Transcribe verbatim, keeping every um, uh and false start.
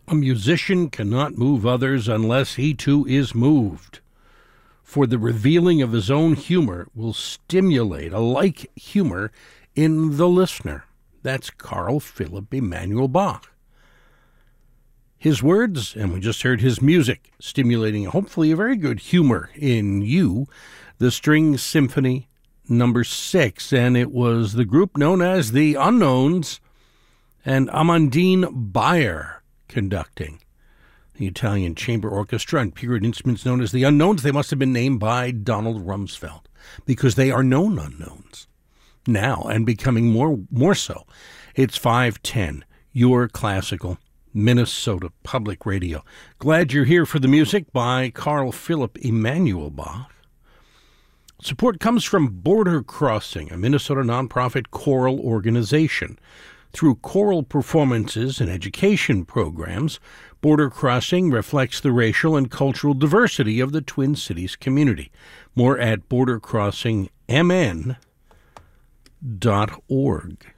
A musician cannot move others unless he too is moved. For the revealing of his own humor will stimulate a like humor in the listener. That's Carl Philipp Emanuel Bach. His words, and we just heard his music, stimulating hopefully a very good humor in you, the String Symphony number six, and it was the group known as the Unknowns and Amandine Bayer conducting. The Italian chamber orchestra and period instruments known as the Unknowns, they must have been named by Donald Rumsfeld because they are known unknowns now and becoming more more so. It's five ten, your classical Minnesota Public Radio. Glad you're here for the music by Carl Philipp Emanuel Bach. Support comes from Border Crossing, a Minnesota nonprofit choral organization. Through choral performances and education programs, Border Crossing reflects the racial and cultural diversity of the Twin Cities community. More at border crossing m n dot org.